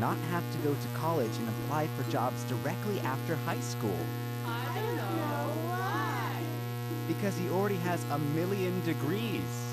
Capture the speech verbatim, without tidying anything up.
not have to go to college and apply for jobs directly after high school? I don't know why. Because he already has a million degrees.